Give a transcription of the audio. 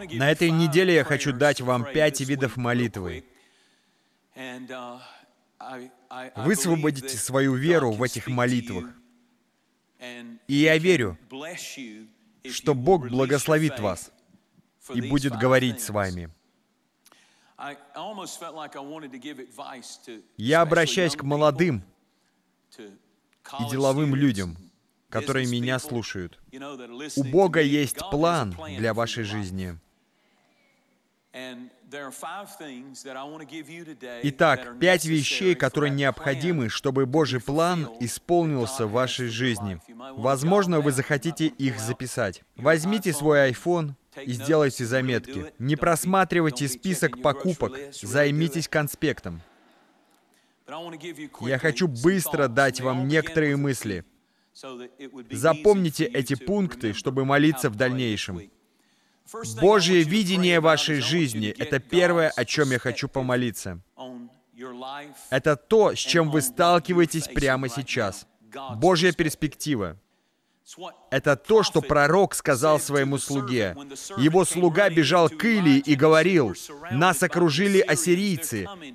На этой неделе я хочу дать вам 5 видов молитвы. Высвободите свою веру в этих молитвах. И я верю, что Бог благословит вас и будет говорить с вами. Я обращаюсь к молодым и деловым людям, которые меня слушают. У Бога есть план для вашей жизни. Итак, 5 вещей, которые необходимы, чтобы Божий план исполнился в вашей жизни. Возможно, вы захотите их записать. Возьмите свой iPhone и сделайте заметки. Не просматривайте список покупок, займитесь конспектом. Я хочу быстро дать вам некоторые мысли. Запомните эти пункты, чтобы молиться в дальнейшем. Божье видение вашей жизни — это первое, о чем я хочу помолиться. Это то, с чем вы сталкиваетесь прямо сейчас. Божья перспектива. Это то, что пророк сказал своему слуге. Его слуга бежал к Илии и говорил: «Нас окружили ассирийцы,